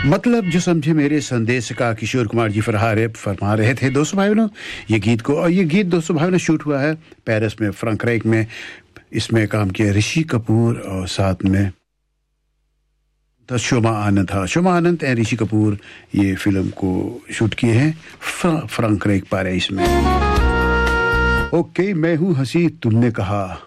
मतलब जो समझे मेरे संदेश का किशोर कुमार जी फरमा रहे थे दोस्तों भाइयों ये गीत को। और ये गीत दोस्तों भाइयों शूट हुआ है पेरिस में, फ्रैंकराइक में। इसमें काम किया ऋषि कपूर और साथ में शोमा आनंद। हाँ, शोमा आनंद और ऋषि कपूर ये फिल्म को शूट किए हैं फ्रैंकराइक पेरिस में। ओके, मैं हूँ हंसी तुमने कहा।